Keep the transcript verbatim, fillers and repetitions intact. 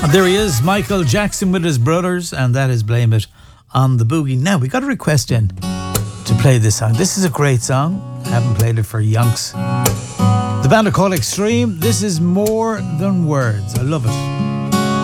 There he is, Michael Jackson with his brothers, and that is Blame It on the Boogie. Now, we got a request in to play this song. This is a great song. I haven't played it for yonks. The band are called Extreme. This is More Than Words. I love it.